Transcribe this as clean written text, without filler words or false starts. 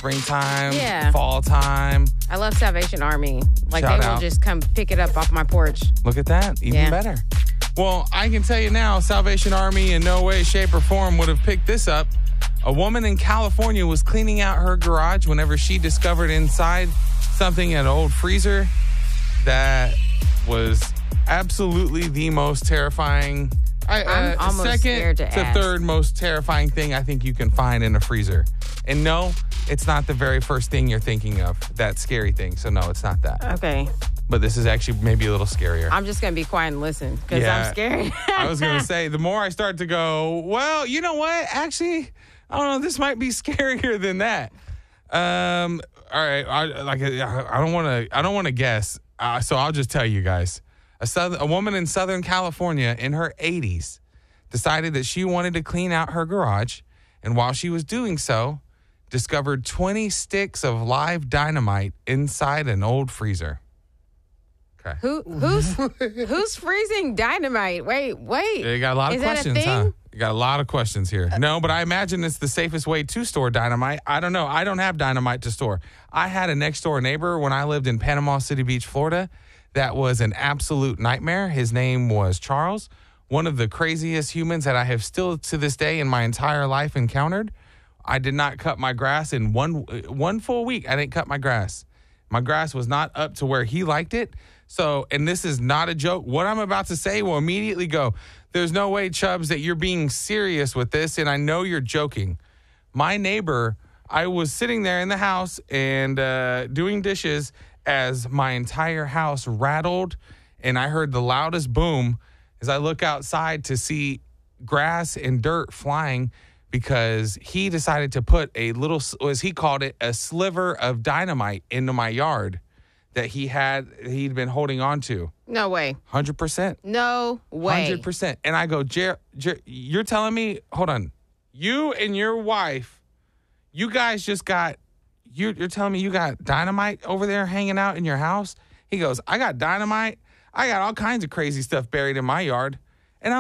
springtime, fall time. I love Salvation Army. Like, Shout they will out. just come pick it up off my porch. Look at that. Even better. Well, I can tell you now, Salvation Army in no way, shape, or form would have picked this up. A woman in California was cleaning out her garage whenever she discovered inside something in an old freezer that was absolutely the most terrifying. I'm almost second scared to ask. third most terrifying thing I think you can find in a freezer. And no, it's not the very first thing you're thinking of, that scary thing. So no, it's not that. Okay. But this is actually maybe a little scarier. I'm just going to be quiet and listen because I'm scared. I was going to say, the more I start to go, well, you know what? Actually, I don't know. This might be scarier than that. All right. I don't want to guess. So I'll just tell you guys. A woman in Southern California in her 80s decided that she wanted to clean out her garage, and while she was doing so, discovered 20 sticks of live dynamite inside an old freezer. Okay. Who's freezing dynamite? Wait. You got a lot of Is that a questions, thing? huh? You got a lot of questions here. No, but I imagine it's the safest way to store dynamite. I don't know. I don't have dynamite to store. I had a next door neighbor when I lived in Panama City Beach, Florida. That was an absolute nightmare. His name was Charles, one of the craziest humans that I have still to this day in my entire life encountered. I did not cut my grass in one full week. I didn't cut my grass. My grass was not up to where he liked it. So, and this is not a joke. What I'm about to say will immediately go, there's no way, Chubbs, that you're being serious with this, and I know you're joking. My neighbor, I was sitting there in the house and doing dishes as my entire house rattled, and I heard the loudest boom as I look outside to see grass and dirt flying because he decided to put a little, as he called it, a sliver of dynamite into my yard that he'd been holding on to. No way. 100%. No way. 100%. And I go, you're telling me, hold on, you and your wife, you guys just got, you're telling me you got dynamite over there hanging out in your house? He goes, I got dynamite. I got all kinds of crazy stuff buried in my yard.